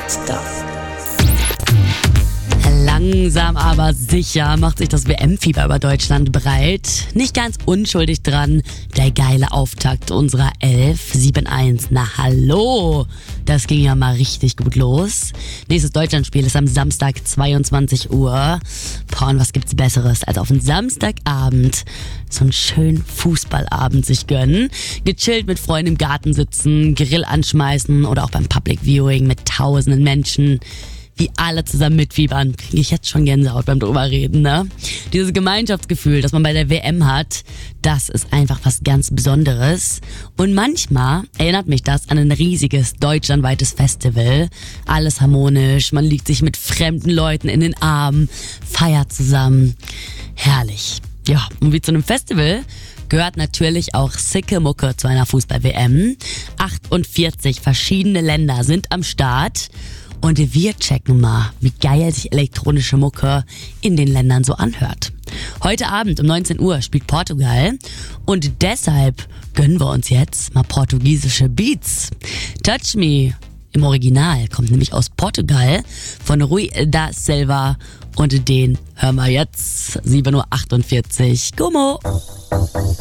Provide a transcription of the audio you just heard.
Stuff. Langsam aber sicher macht sich das WM-Fieber über Deutschland breit. Nicht ganz unschuldig dran, der geile Auftakt unserer 11-7-1. Na hallo, das ging ja mal richtig gut los. Nächstes Deutschlandspiel ist am Samstag 22 Uhr. Boah, und was gibt's Besseres, als auf einen Samstagabend so einen schönen Fußballabend sich gönnen. Gechillt mit Freunden im Garten sitzen, Grill anschmeißen oder auch beim Public Viewing mit tausenden Menschen, wie alle zusammen mitfiebern. Kriege ich jetzt schon Gänsehaut beim drüber reden, ne? Dieses Gemeinschaftsgefühl, das man bei der WM hat, das ist einfach was ganz Besonderes. Und manchmal erinnert mich das an ein riesiges deutschlandweites Festival. Alles harmonisch, man liegt sich mit fremden Leuten in den Armen, feiert zusammen. Herrlich. Ja, und wie zu einem Festival gehört natürlich auch sicke Mucke zu einer Fußball-WM. 48 verschiedene Länder sind am Start. Und wir checken mal, wie geil sich elektronische Mucke in den Ländern so anhört. Heute Abend um 19 Uhr spielt Portugal und deshalb gönnen wir uns jetzt mal portugiesische Beats. Touch Me im Original kommt nämlich aus Portugal von Rui da Silva und den hören wir jetzt 7:48 Uhr. Gummo!